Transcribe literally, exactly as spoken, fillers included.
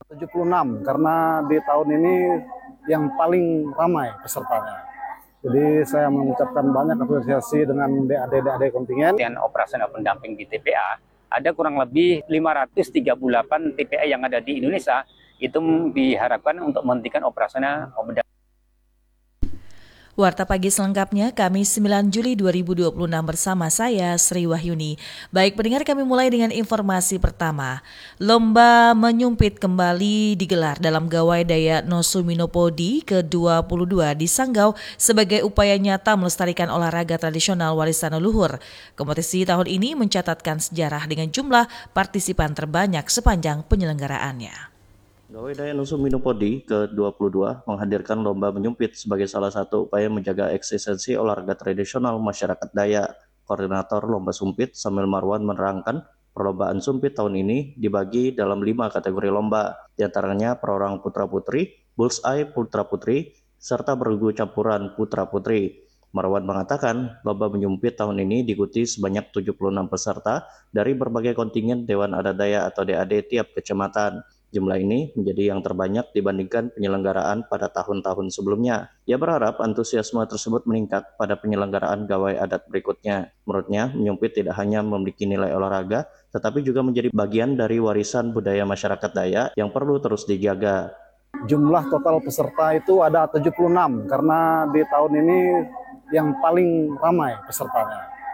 tujuh puluh enam karena di tahun ini yang paling ramai pesertanya. Jadi saya mengucapkan banyak apresiasi dengan D A D-D A D kontingen. Dengan operasional pendamping di T P A, ada kurang lebih lima ratus tiga puluh delapan T P A yang ada di Indonesia, itu diharapkan untuk menghentikan operasional pendamping. Warta Pagi selengkapnya Kamis sembilan Juli dua ribu dua puluh enam bersama saya Sri Wahyuni. Baik pendengar, kami mulai dengan informasi pertama. Lomba menyumpit kembali digelar dalam Gawai Daya Nosuminopodi ke dua puluh dua di Sanggau sebagai upaya nyata melestarikan olahraga tradisional warisan leluhur. Kompetisi tahun ini mencatatkan sejarah dengan jumlah partisipan terbanyak sepanjang penyelenggaraannya. Gawai Daya Nosuminopodi ke dua puluh dua menghadirkan lomba menyumpit sebagai salah satu upaya menjaga eksistensi olahraga tradisional masyarakat Dayak. Koordinator lomba sumpit Samil Marwan menerangkan, perlombaan sumpit tahun ini dibagi dalam lima kategori lomba, diantaranya perorang putra-putri, bullseye putra-putri, serta bergu campuran putra-putri. Marwan mengatakan, lomba menyumpit tahun ini diikuti sebanyak tujuh puluh enam peserta dari berbagai kontingen Dewan Adat Dayak atau D A D tiap kecamatan. Jumlah ini menjadi yang terbanyak dibandingkan penyelenggaraan pada tahun-tahun sebelumnya. Ia berharap antusiasme tersebut meningkat pada penyelenggaraan gawai adat berikutnya. Menurutnya, menyumpit tidak hanya memiliki nilai olahraga, tetapi juga menjadi bagian dari warisan budaya masyarakat Dayak yang perlu terus dijaga. Jumlah total peserta itu ada tujuh puluh enam karena di tahun ini yang paling ramai pesertanya.